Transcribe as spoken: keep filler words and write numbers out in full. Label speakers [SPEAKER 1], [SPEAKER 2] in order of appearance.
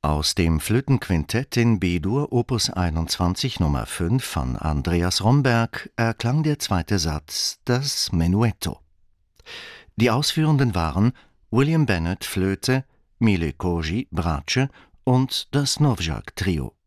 [SPEAKER 1] Aus dem Flötenquintett in B-Dur Opus einundzwanzig Nummer fünf von Andreas Romberg erklang der zweite Satz, das Menuetto. Die Ausführenden waren William Bennett Flöte, Mile Koji Bratsche und das Dvořák Trio.